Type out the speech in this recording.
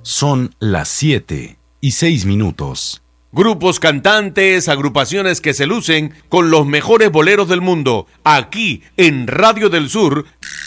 Son las 7:06. Grupos cantantes, agrupaciones que se lucen con los mejores boleros del mundo, aquí en Radio del Sur.